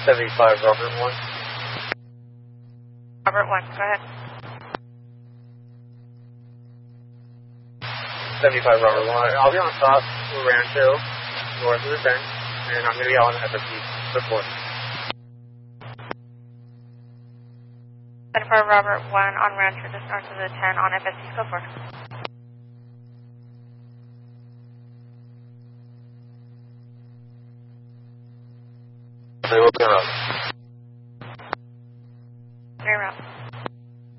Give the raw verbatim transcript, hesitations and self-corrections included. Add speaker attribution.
Speaker 1: seventy-five, Robert one.
Speaker 2: Robert one, go ahead.
Speaker 1: seventy-five, Robert one. I'll be on stop for Rancho, north of the bend, and I'm going to be on F S C before.
Speaker 2: seventy-five, Robert one on Rancho, just north of the ten on F S C, go for it.
Speaker 1: They will be around.